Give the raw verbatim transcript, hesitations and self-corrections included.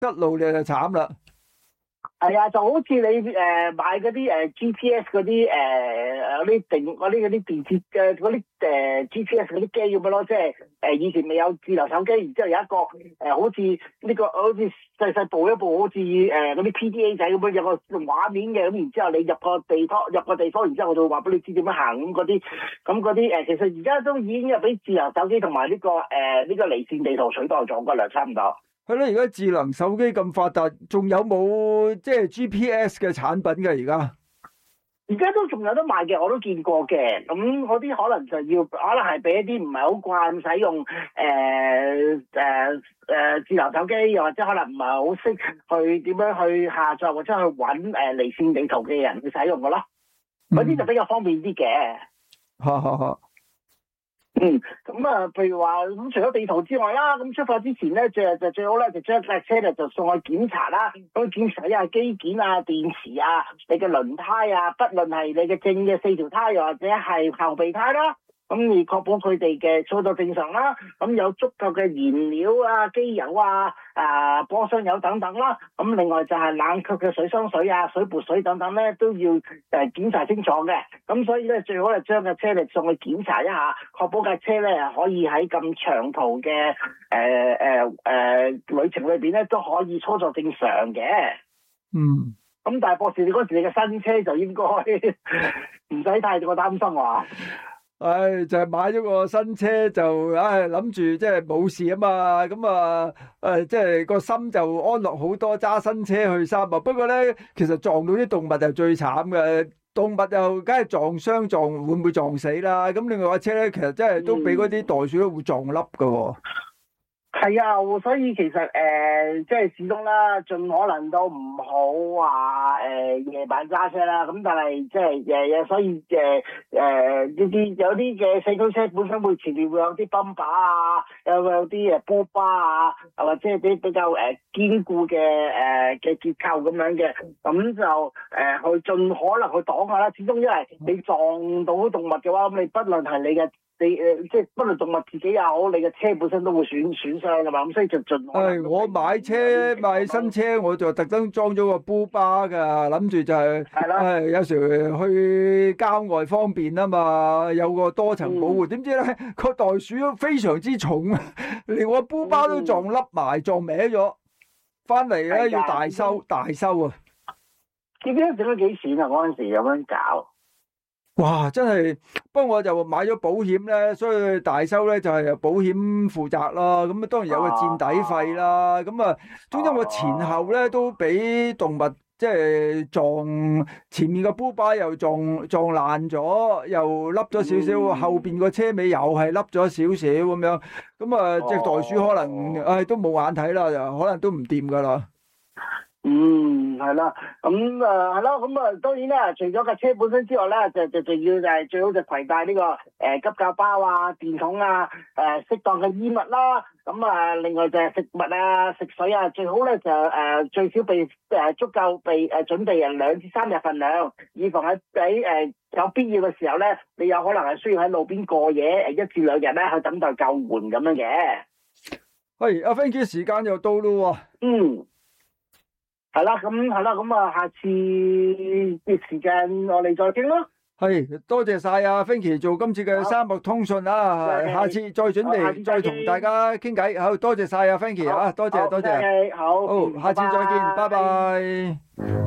失路你就慘啦。 係啊，就好似你誒、呃、買嗰啲誒 G P S 嗰啲誒嗰啲定嗰啲嗰啲電子嘅嗰啲誒 G P S 嗰啲機咁樣咯，即係誒以前未有智能手機，然之後有一個誒、呃、好似呢、呢個好似細細部一部好似誒嗰啲 P D A 仔咁樣有個畫面嘅，咁然之後你入個地方入個地方，然之後我就會話俾你知點樣行咁嗰啲，咁嗰啲誒其實而家都已經有俾智能手機同埋呢個誒呢、呃呢個離線地圖取代咗㗎啦，差唔多。 係咯，而家智能手機咁發達，仲有冇即係 G P S 嘅產品㗎？而家而家都仲有得賣嘅，我都見過嘅。咁嗰啲可能就要，可能係俾一啲唔係好慣使用誒誒誒智能手機，又或者可能唔係好識去點樣去下載或者去揾誒離線地圖嘅人去使用嘅咯。嗰啲就比較方便啲嘅。 哈哈哈。 嗯，咁啊，譬如話咁，除咗地圖之外啦，咁出發之前咧，最就最好咧，就將架車咧就送去檢查啦，咁檢查一下機件啊、電池啊、你嘅輪胎啊，不論係你嘅正嘅四條胎，又或者係後備胎啦。咁而確保佢哋嘅操作正常啦，咁有足夠嘅燃料啊、機油啊、啊波箱油等等啦。咁另外就係冷卻嘅水箱水啊、水撥水等等咧，都要誒檢查清楚嘅。咁所以咧，最好係將架車嚟送去檢查一下，確保架車咧可以喺咁長途嘅誒誒誒旅程裏邊咧都可以操作正常嘅。 嗯。 咁但係博士，你嗰時你嘅新車就應該唔使太過擔心喎。 唉、哎，就係、是、買咗個新車就唉諗住即係冇事啊嘛，咁啊誒即係個心就安樂好多，揸新車去三啊。不過咧，其實撞到啲動物就最慘嘅，動物又梗係撞傷撞會唔會撞死啦？咁另外架車咧，其實真係都俾嗰啲袋鼠都會撞笠噶喎。 係啊，所以其實誒、呃，即係始終啦，盡可能都唔好話誒夜晚揸車啦。咁但係即係誒，所以誒誒呢啲有啲嘅四驅車本身會前面會有啲泵把啊，有有啲誒波巴啊，或者係啲比較誒堅固嘅誒嘅結構咁樣嘅，咁就誒、呃、去盡可能去擋下啦。始終因為你撞到動物嘅話，咁你不論係你嘅。你誒即係不論動物自己又好，你嘅車本身都會損損傷㗎嘛，咁所以就盡可能。 誒，我買車買新車，我就特登裝咗個波巴㗎，諗住就係誒有時去郊外方便啊嘛，有個多層保護。點知咧個袋鼠都非常之重，連我波巴都撞甩埋，撞歪咗，翻嚟咧要大修大修啊！ 你記得整咗幾錢啊？嗰陣時有樣搞。 哇！真係，不過我就買咗保險咧，所以大修咧就係由保險負責啦。咁啊，當然有個墊底費啦。咁啊，總之我前後咧都俾動物即係撞，前面個波巴又撞撞爛咗，又凹咗少少，嗯、後邊個車尾又係凹咗少少咁樣。咁啊，隻袋鼠可能唉、哎、都冇眼睇啦，就可能都唔掂噶啦。 嗯，係啦，咁啊係咯，咁啊當然啦，除咗架車本身之外咧，就就仲要就係最好就攜帶呢個誒急救包啊、電筒啊、誒適當嘅衣物啦，咁啊另外就係食物啊、食水啊，最好咧就誒最少備誒足夠備誒準備人兩至三日份量，以防喺喺誒有必要嘅時候咧，你有可能係需要喺路邊過夜誒一至兩日咧去等待救援咁樣嘅。 喂，阿 Frankie 時間又到咯喎。 嗯。係啦，咁係啦，咁啊，下次嘅時間我哋再傾咯。 係，多謝晒阿 Frankie 做今次嘅三脈通訊啊，下次再準備再同大家傾偈。好多謝晒阿 Frankie 啊，多謝多謝。 好， 好，下次再見，拜拜。